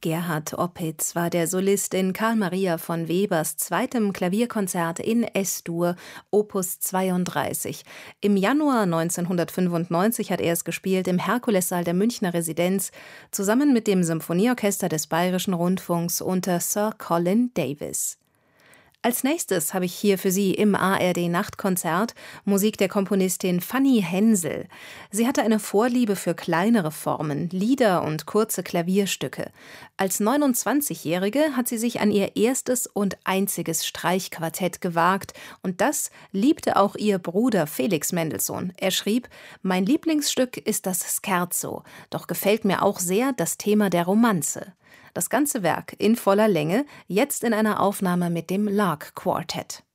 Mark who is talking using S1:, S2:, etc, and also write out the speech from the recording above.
S1: Gerhard Opitz war der Solist in Carl Maria von Webers zweitem Klavierkonzert in S-Dur, Opus 32. Im Januar 1995 hat er es gespielt im Herkulessaal der Münchner Residenz, zusammen mit dem Symphonieorchester des Bayerischen Rundfunks unter Sir Colin Davis. Als nächstes habe ich hier für Sie im ARD-Nachtkonzert Musik der Komponistin Fanny Hensel. Sie hatte eine Vorliebe für kleinere Formen, Lieder und kurze Klavierstücke. Als 29-Jährige hat sie sich an ihr erstes und einziges Streichquartett gewagt. Und das liebte auch ihr Bruder Felix Mendelssohn. Er schrieb: »Mein Lieblingsstück ist das Scherzo, doch gefällt mir auch sehr das Thema der Romanze.« Das ganze Werk in voller Länge, jetzt in einer Aufnahme mit dem Lark Quartet.